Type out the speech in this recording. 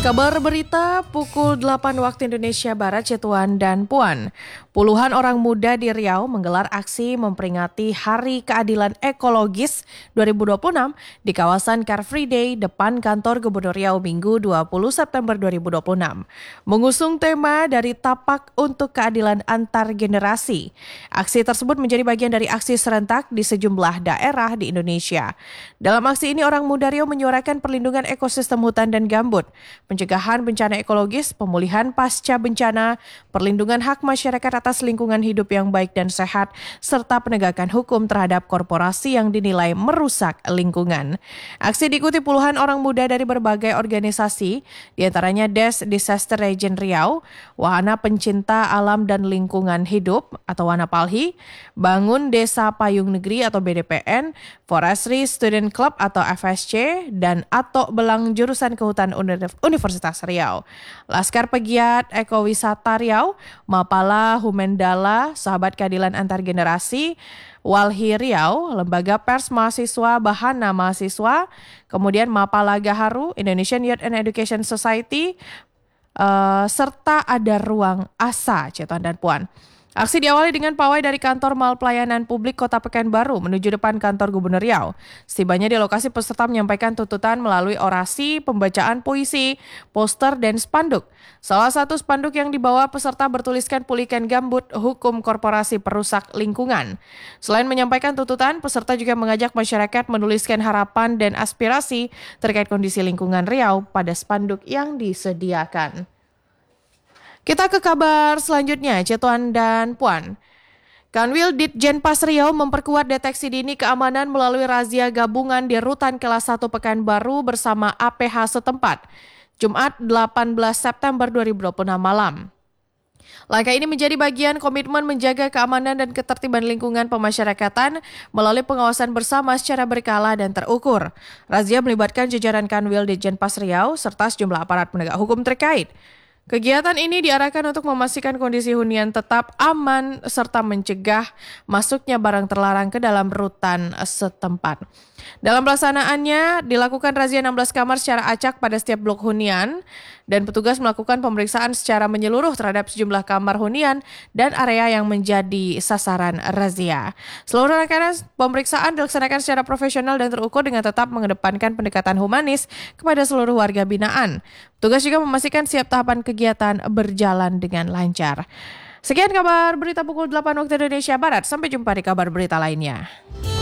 Kabar berita pukul 8 waktu Indonesia Barat, Cetuan dan Puan. Puluhan orang muda di Riau menggelar aksi memperingati Hari Keadilan Ekologis 2026 di kawasan Car Free Day depan kantor Gubernur Riau Minggu 20 September 2026. Mengusung tema dari Tapak untuk Keadilan Antar Generasi. Aksi tersebut menjadi bagian dari aksi serentak di sejumlah daerah di Indonesia. Dalam aksi ini orang muda Riau menyuarakan perlindungan ekosistem hutan dan gambut, pencegahan bencana ekologis, pemulihan pasca bencana, perlindungan hak masyarakat atas lingkungan hidup yang baik dan sehat, serta penegakan hukum terhadap korporasi yang dinilai merusak lingkungan. Aksi diikuti puluhan orang muda dari berbagai organisasi, diantaranya Des Disaster Region Riau, Wahana Pencinta Alam dan Lingkungan Hidup atau Wanapalhi, Bangun Desa Payung Negeri atau BDPN, Forestry Student Club atau FSC, dan Atok Belang Jurusan Kehutanan Universitas Riau. Laskar Pegiat Ekowisata Riau, Mapala Humendala, Sahabat Keadilan Antar Generasi, Walhi Riau, Lembaga Pers Mahasiswa Bahana Mahasiswa, kemudian Mapala Gaharu, Indonesian Youth and Education Society, serta ada Ruang Asa, Cetuan dan Puan. Aksi diawali dengan pawai dari kantor Mal Pelayanan Publik Kota Pekanbaru menuju depan kantor Gubernur Riau. Setibanya di lokasi, peserta menyampaikan tuntutan melalui orasi, pembacaan puisi, poster, dan spanduk. Salah satu spanduk yang dibawa peserta bertuliskan pulihkan gambut, hukum korporasi perusak lingkungan. Selain menyampaikan tuntutan, peserta juga mengajak masyarakat menuliskan harapan dan aspirasi terkait kondisi lingkungan Riau pada spanduk yang disediakan. Kita ke kabar selanjutnya, Cetuan dan Puan. Kanwil Ditjenpas Riau memperkuat deteksi dini keamanan melalui razia gabungan di Rutan Kelas 1 Pekanbaru bersama APH setempat, Jumat 18 September 2026 malam. Langkah ini menjadi bagian komitmen menjaga keamanan dan ketertiban lingkungan pemasyarakatan melalui pengawasan bersama secara berkala dan terukur. Razia melibatkan jajaran Kanwil Ditjenpas Riau serta sejumlah aparat penegak hukum terkait. Kegiatan ini diarahkan untuk memastikan kondisi hunian tetap aman serta mencegah masuknya barang terlarang ke dalam rutan setempat. Dalam pelaksanaannya dilakukan razia 16 kamar secara acak pada setiap blok hunian dan petugas melakukan pemeriksaan secara menyeluruh terhadap sejumlah kamar hunian dan area yang menjadi sasaran razia. Seluruh rangkaian pemeriksaan dilaksanakan secara profesional dan terukur dengan tetap mengedepankan pendekatan humanis kepada seluruh warga binaan. Petugas juga memastikan setiap tahapan kegiatan berjalan dengan lancar. Sekian kabar berita pukul 8 waktu Indonesia Barat. Sampai jumpa di kabar berita lainnya.